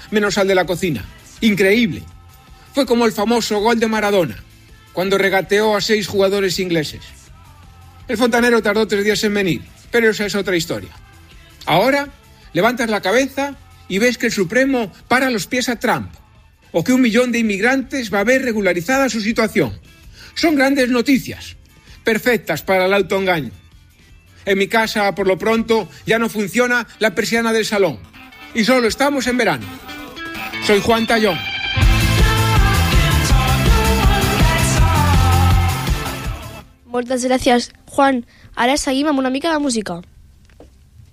menos al de la cocina. Increíble. Fue como el famoso gol de Maradona, cuando regateó a 6 jugadores ingleses. El fontanero tardó 3 días en venir, pero esa es otra historia. Ahora, levantas la cabeza y ves que el Supremo para los pies a Trump, o que 1 millón de inmigrantes va a ver regularizada su situación. Son grandes noticias, perfectas para el autoengaño. En mi casa, por lo pronto, ya no funciona la persiana del salón, y solo estamos en verano. Soy Juan Tallón. Moltes gràcies, Juan. Ara seguim amb una mica de música.